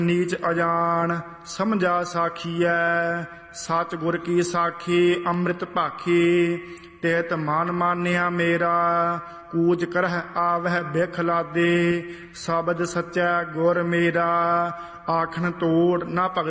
नीच अजान समझा साखियै, सच गुर की साखी अमृत भाखी। तित मान मानिया मेरा, कूच करह आवह बिख लादे। शब्द सच्चै गुर मेरा, आखन तोड़ ना भगत